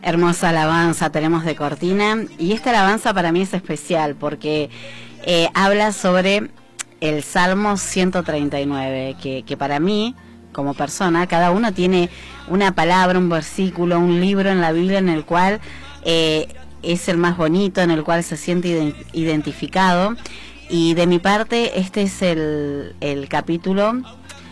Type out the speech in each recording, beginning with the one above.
Hermosa alabanza tenemos de cortina, y esta alabanza para mí es especial porque habla sobre el Salmo 139, que para mí, como persona, cada uno tiene una palabra, un versículo, un libro en la Biblia en el cual es el más bonito, en el cual se siente identificado, y de mi parte este es el capítulo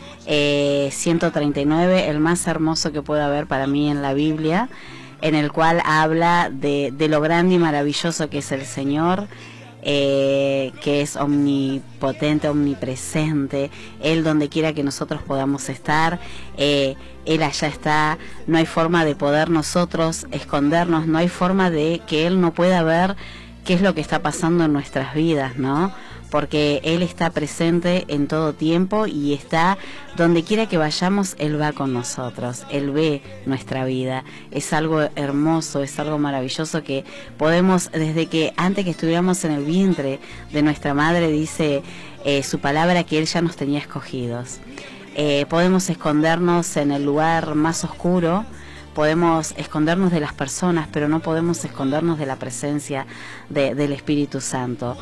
139, el más hermoso que puede haber para mí en la Biblia, en el cual habla de lo grande y maravilloso que es el Señor, que es omnipotente, omnipresente, Él donde quiera que nosotros podamos estar, Él allá está, no hay forma de poder nosotros escondernos, no hay forma de que Él no pueda ver qué es lo que está pasando en nuestras vidas, ¿no? Porque Él está presente en todo tiempo y está donde quiera que vayamos, Él va con nosotros, Él ve nuestra vida. Es algo hermoso, es algo maravilloso que podemos, desde que antes que estuviéramos en el vientre de nuestra madre, dice su palabra que Él ya nos tenía escogidos. Podemos escondernos en el lugar más oscuro, podemos escondernos de las personas, pero no podemos escondernos de la presencia del Espíritu Santo.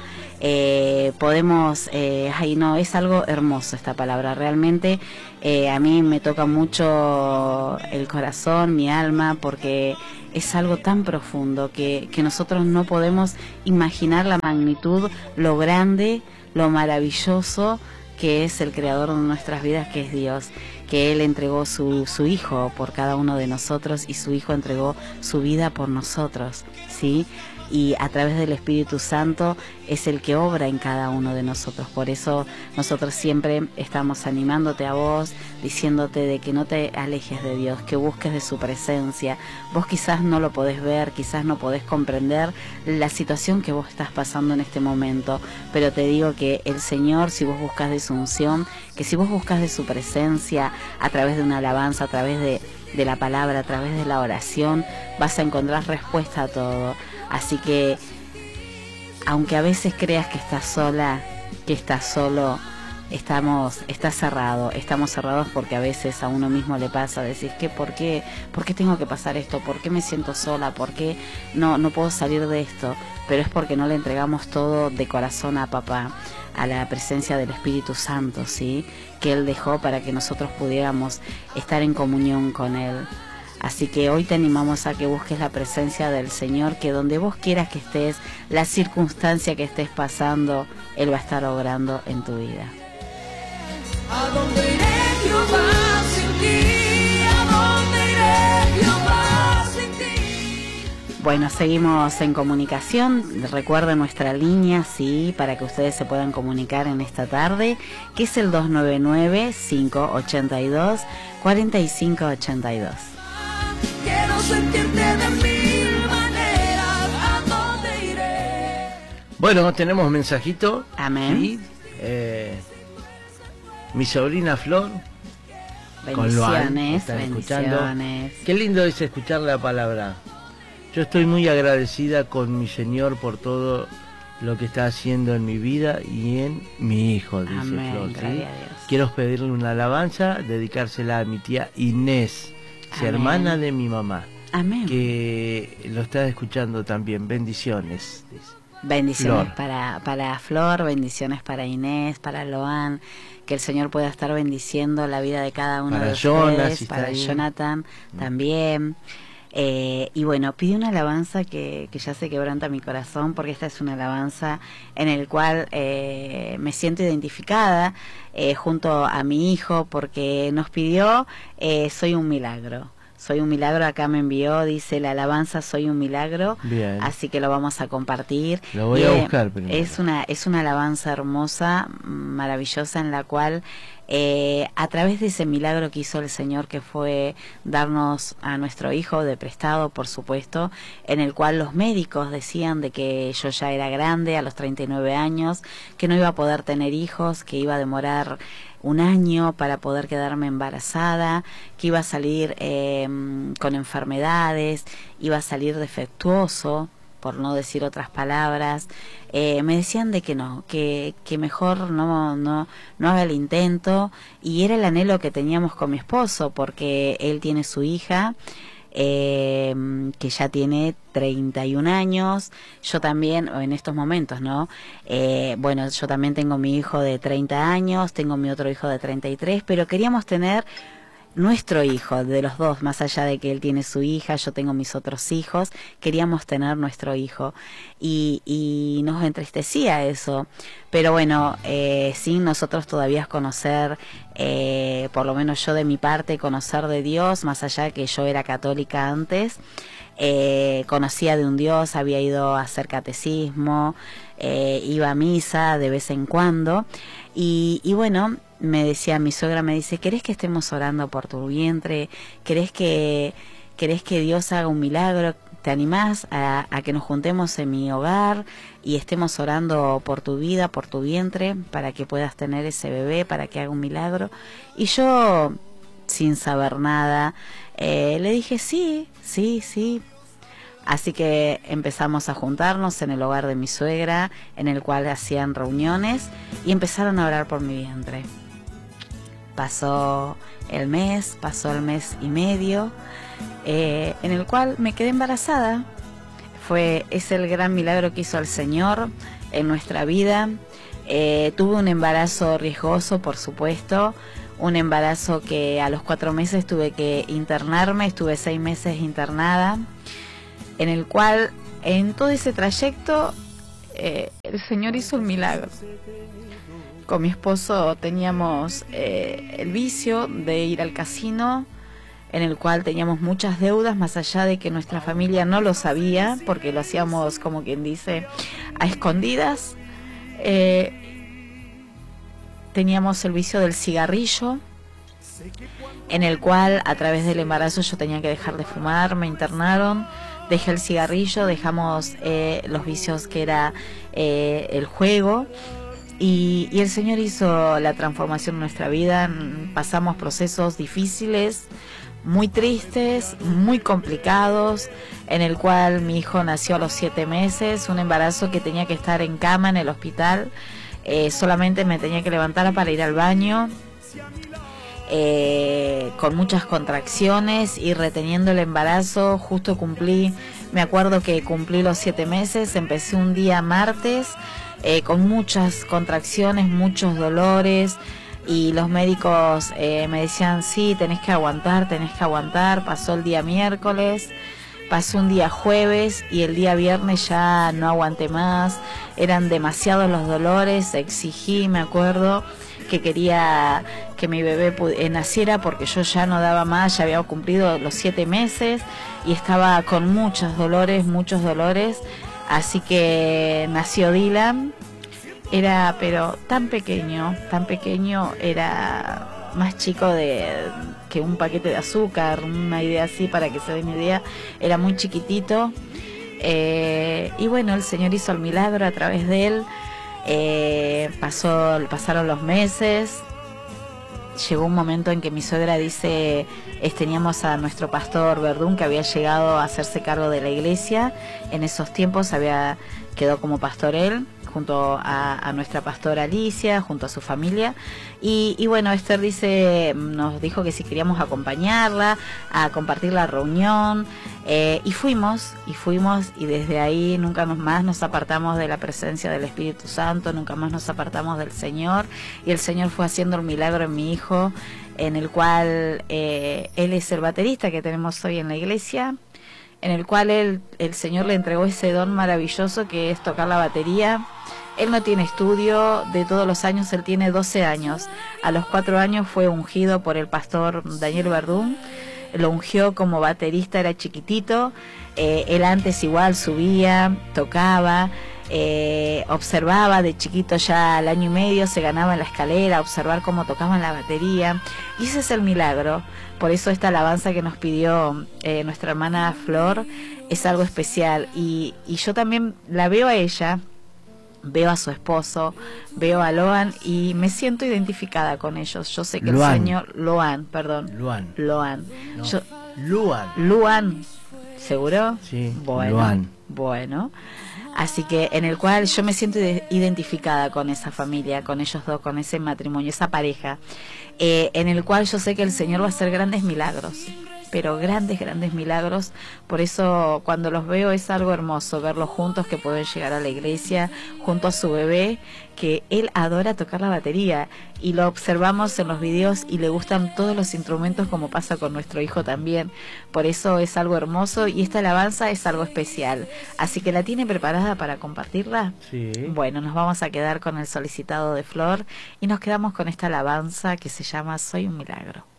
Podemos, no, es algo hermoso esta palabra, realmente a mí me toca mucho el corazón, mi alma, porque es algo tan profundo que nosotros no podemos imaginar la magnitud, lo grande, lo maravilloso que es el creador de nuestras vidas, que es Dios, que Él entregó su Hijo por cada uno de nosotros, y su Hijo entregó su vida por nosotros, ¿sí? Y a través del Espíritu Santo es el que obra en cada uno de nosotros. Por eso nosotros siempre estamos animándote a vos, diciéndote de que no te alejes de Dios, que busques de su presencia. Vos quizás no lo podés ver, quizás no podés comprender la situación que vos estás pasando en este momento, pero te digo que el Señor, si vos buscas de su unción, que si vos buscas de su presencia a través de una alabanza, a través de la palabra, a través de la oración, vas a encontrar respuesta a todo. Así que, aunque a veces creas que estás sola, que estás solo, estamos cerrados, porque a veces a uno mismo le pasa, decís que ¿por qué tengo que pasar esto? ¿Por qué me siento sola? ¿Por qué no puedo salir de esto? Pero es porque no le entregamos todo de corazón a papá, a la presencia del Espíritu Santo, ¿sí? Que Él dejó para que nosotros pudiéramos estar en comunión con Él. Así que hoy te animamos a que busques la presencia del Señor, que donde vos quieras que estés, la circunstancia que estés pasando, Él va a estar obrando en tu vida. ¿A dónde iré, Jehová, sin ti? ¿A dónde iré, Jehová, sin ti? Bueno, seguimos en comunicación. Recuerden nuestra línea, sí, para que ustedes se puedan comunicar en esta tarde, que es el 299-582-4582. Quiero sentirte de mil maneras, ¿a dónde iré? Bueno, tenemos mensajito. Amén. ¿Sí? Mi sobrina Flor, bendiciones, están bendiciones. Escuchando. Qué lindo es escuchar la palabra. Yo estoy muy agradecida con mi Señor por todo lo que está haciendo en mi vida y en mi hijo, dice Amén, Flor. ¿Sí? gloria a Dios. Quiero pedirle una alabanza, dedicársela a mi tía Inés, hermana de mi mamá. Amén. Que lo está escuchando también. Bendiciones. Bendiciones Flor. para Flor, bendiciones para Inés, para Loan, que el Señor pueda estar bendiciendo la vida de cada uno para de Jonas, ustedes, para Jonathan también. Y bueno, pide una alabanza que ya se quebranta mi corazón, porque esta es una alabanza en el cual me siento identificada junto a mi hijo, porque nos pidió Soy un milagro. Soy un milagro, acá me envió, dice la alabanza Soy un milagro. Bien. Así que lo vamos a compartir. Lo voy a buscar primero. Es una alabanza hermosa, maravillosa, en la cual a través de ese milagro que hizo el Señor, que fue darnos a nuestro hijo de prestado, por supuesto, en el cual los médicos decían de que yo ya era grande a los 39 años, que no iba a poder tener hijos, que iba a demorar un año para poder quedarme embarazada, que iba a salir con enfermedades, iba a salir defectuoso, por no decir otras palabras. Me decían de que no, que mejor no haga el intento, y era el anhelo que teníamos con mi esposo, porque él tiene su hija, que ya tiene 31 años. Yo también, en estos momentos, ¿no? Bueno, yo también tengo mi hijo de 30 años, tengo mi otro hijo de 33, pero queríamos tener nuestro hijo, de los dos, más allá de que él tiene su hija, yo tengo mis otros hijos, queríamos tener nuestro hijo y nos entristecía eso, pero bueno, sin nosotros todavía conocer, por lo menos yo de mi parte, conocer de Dios, más allá de que yo era católica antes, conocía de un Dios, había ido a hacer catecismo, iba a misa de vez en cuando y bueno, me decía mi suegra, me dice, ¿querés que estemos orando por tu vientre? ¿Querés que Dios haga un milagro? ¿Te animás a que nos juntemos en mi hogar y estemos orando por tu vida, por tu vientre, para que puedas tener ese bebé, para que haga un milagro? Y yo, sin saber nada, le dije sí. Así que empezamos a juntarnos en el hogar de mi suegra, en el cual hacían reuniones, y empezaron a orar por mi vientre. Pasó el mes y medio, en el cual me quedé embarazada. Es el gran milagro que hizo el Señor en nuestra vida. Tuve un embarazo riesgoso, por supuesto, un embarazo que a los 4 meses tuve que internarme, estuve 6 meses internada, en el cual en todo ese trayecto el Señor hizo un milagro. Con mi esposo teníamos el vicio de ir al casino, en el cual teníamos muchas deudas, más allá de que nuestra familia no lo sabía, porque lo hacíamos, como quien dice, a escondidas. Teníamos el vicio del cigarrillo, en el cual a través del embarazo yo tenía que dejar de fumar, me internaron, dejé el cigarrillo, dejamos los vicios que era el juego. Y el Señor hizo la transformación en nuestra vida. Pasamos procesos difíciles, muy tristes, muy complicados, en el cual mi hijo nació a los 7 meses, un embarazo que tenía que estar en cama en el hospital, solamente me tenía que levantar para ir al baño, con muchas contracciones y reteniendo el embarazo. Justo me acuerdo que cumplí los 7 meses, empecé un día martes, con muchas contracciones, muchos dolores, y los médicos me decían, sí, tenés que aguantar. Pasó el día miércoles, pasó un día jueves y el día viernes ya no aguanté más, eran demasiados los dolores, exigí, me acuerdo, que quería que mi bebé naciera, porque yo ya no daba más, ya había cumplido los 7 meses y estaba con muchos dolores, así que nació Dylan. Era pero tan pequeño, era más chico que un paquete de azúcar, una idea así, para que se den una idea, era muy chiquitito, y bueno, el Señor hizo el milagro a través de él. Pasaron los meses, llegó un momento en que mi suegra dice, teníamos a nuestro pastor Verdún, que había llegado a hacerse cargo de la iglesia, en esos tiempos quedó como pastor él, junto a nuestra pastora Alicia, junto a su familia, y bueno, Esther nos dijo que si queríamos acompañarla, a compartir la reunión, y fuimos, y desde ahí nunca más nos apartamos de la presencia del Espíritu Santo, nunca más nos apartamos del Señor, y el Señor fue haciendo el milagro en mi hijo, en el cual él es el baterista que tenemos hoy en la iglesia, en el cual el Señor le entregó ese don maravilloso que es tocar la batería. Él no tiene estudio, de todos los años él tiene 12 años. A los 4 años fue ungido por el pastor Daniel Verdún, lo ungió como baterista, era chiquitito, él antes igual subía, tocaba, observaba de chiquito, ya al 1 año y medio se ganaba en la escalera, observar cómo tocaban la batería, y ese es el milagro. Por eso esta alabanza que nos pidió nuestra hermana Flor es algo especial, y yo también la veo a ella, veo a su esposo, veo a Loan y me siento identificada con ellos. Yo sé que el Señor... Luan. No, Luan, ¿seguro? Sí, Bueno. Así que en el cual yo me siento identificada con esa familia, con ellos dos, con ese matrimonio, esa pareja, en el cual yo sé que el Señor va a hacer grandes milagros, pero grandes, grandes milagros. Por eso cuando los veo es algo hermoso, verlos juntos, que pueden llegar a la iglesia junto a su bebé, que él adora tocar la batería y lo observamos en los videos y le gustan todos los instrumentos, como pasa con nuestro hijo también. Por eso es algo hermoso y esta alabanza es algo especial. Así que, ¿la tiene preparada para compartirla? Sí. Bueno, nos vamos a quedar con el solicitado de Flor y nos quedamos con esta alabanza que se llama Soy un milagro.